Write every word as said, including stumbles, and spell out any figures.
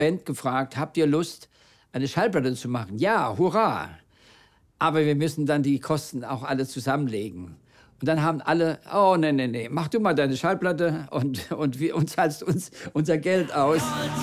Band gefragt, habt ihr Lust, eine Schallplatte zu machen? Ja, hurra! Aber wir müssen dann die Kosten auch alle zusammenlegen. Und dann haben alle, oh, nee, nee, nee, mach du mal deine Schallplatte und, und wir, uns zahlst uns unser Geld aus.